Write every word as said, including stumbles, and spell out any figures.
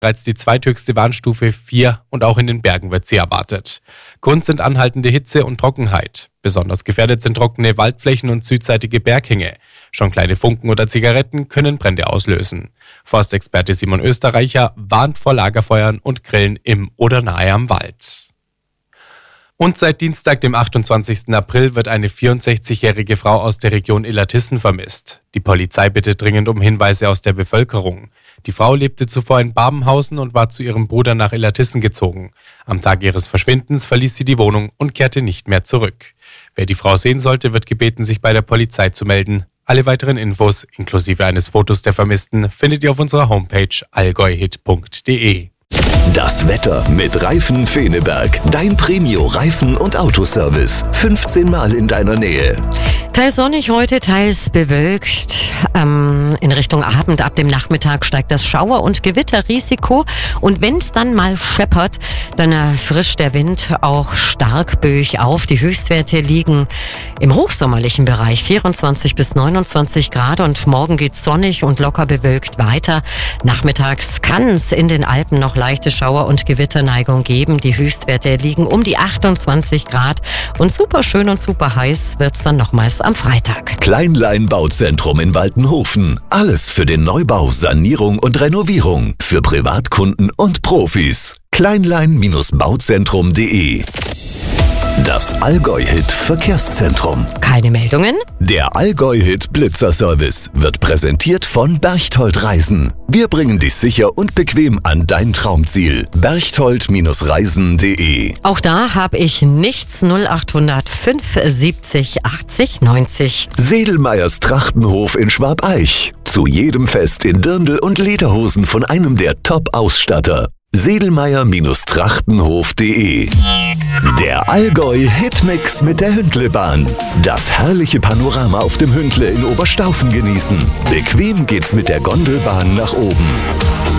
bereits die zweithöchste Warnstufe vier und auch in den Bergen wird sie erwartet. Grund sind anhaltende Hitze und Trockenheit. Besonders gefährdet sind trockene Waldflächen und südseitige Berghänge. Schon kleine Funken oder Zigaretten können Brände auslösen. Forstexperte Simon Österreicher warnt vor Lagerfeuern und Grillen im oder nahe am Wald. Und seit Dienstag, dem achtundzwanzigsten April, wird eine vierundsechzigjährige Frau aus der Region Illertissen vermisst. Die Polizei bittet dringend um Hinweise aus der Bevölkerung. Die Frau lebte zuvor in Babenhausen und war zu ihrem Bruder nach Illertissen gezogen. Am Tag ihres Verschwindens verließ sie die Wohnung und kehrte nicht mehr zurück. Wer die Frau sehen sollte, wird gebeten, sich bei der Polizei zu melden. Alle weiteren Infos, inklusive eines Fotos der Vermissten, findet ihr auf unserer Homepage allgäuhit punkt de. Das Wetter mit Reifen Feneberg. Dein Premio-Reifen- und Autoservice. fünfzehn Mal in deiner Nähe. Teils sonnig heute, teils bewölkt. Ähm, in Richtung Abend, ab dem Nachmittag steigt das Schauer- und Gewitterrisiko. Und wenn es dann mal scheppert, dann erfrischt der Wind auch stark böig auf. Die Höchstwerte liegen im hochsommerlichen Bereich, vierundzwanzig bis neunundzwanzig Grad. Und morgen geht's sonnig und locker bewölkt weiter. Nachmittags kann es in den Alpen noch leichte Schauer- und Gewitterneigung geben. Die Höchstwerte liegen um die achtundzwanzig Grad. Und super schön und super heiß wird's dann nochmals am Freitag. Kleinlein Bauzentrum in Waltenhofen. Alles für den Neubau, Sanierung und Renovierung. Für Privatkunden und Profis. kleinlein Bauzentrum punkt de. Das Allgäu-Hit Verkehrszentrum. Keine Meldungen? Der Allgäu-Hit Blitzer-Service wird präsentiert von Berchtold Reisen. Wir bringen dich sicher und bequem an dein Traumziel. berchtold Reisen punkt de. Auch da habe ich nichts. null achthundert fünfundsiebzig achtzig neunzig. Sedelmeyers Trachtenhof in Schwabeich. Zu jedem Fest in Dirndl und Lederhosen von einem der Top-Ausstatter. sedelmeyer Trachtenhof punkt de. Der Allgäu-Hitmix mit der Hündlebahn. Das herrliche Panorama auf dem Hündle in Oberstaufen genießen. Bequem geht's mit der Gondelbahn nach oben.